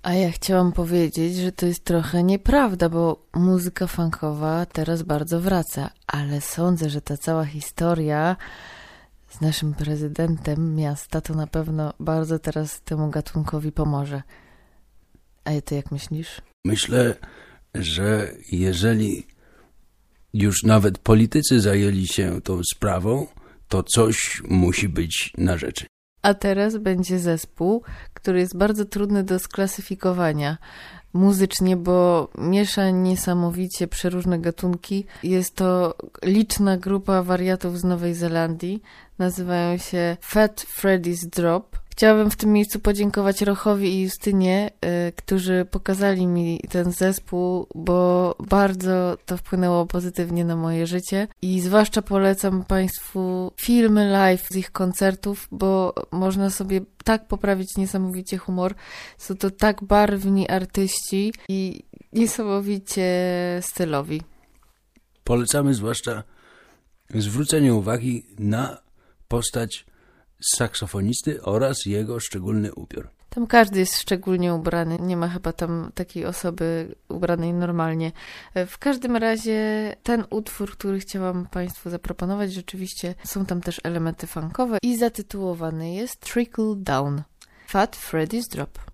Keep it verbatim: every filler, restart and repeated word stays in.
A ja chciałam powiedzieć, że to jest trochę nieprawda, bo muzyka funkowa teraz bardzo wraca, ale sądzę, że ta cała historia z naszym prezydentem miasta to na pewno bardzo teraz temu gatunkowi pomoże. A ty jak myślisz? Myślę, że jeżeli już nawet politycy zajęli się tą sprawą, to coś musi być na rzeczy. A teraz będzie zespół, który jest bardzo trudny do sklasyfikowania muzycznie, bo miesza niesamowicie przeróżne gatunki. Jest to liczna grupa wariatów z Nowej Zelandii. Nazywają się Fat Freddy's Drop. Chciałabym w tym miejscu podziękować Rochowi i Justynie, y, którzy pokazali mi ten zespół, bo bardzo to wpłynęło pozytywnie na moje życie i zwłaszcza polecam Państwu filmy live z ich koncertów, bo można sobie tak poprawić niesamowicie humor. Są to tak barwni artyści i niesamowicie stylowi. Polecamy zwłaszcza zwrócenie uwagi na postać saksofonisty oraz jego szczególny upiór. Tam każdy jest szczególnie ubrany, nie ma chyba tam takiej osoby ubranej normalnie. W każdym razie ten utwór, który chciałam Państwu zaproponować, rzeczywiście są tam też elementy funkowe i zatytułowany jest Trickle Down. Fat Freddy's Drop.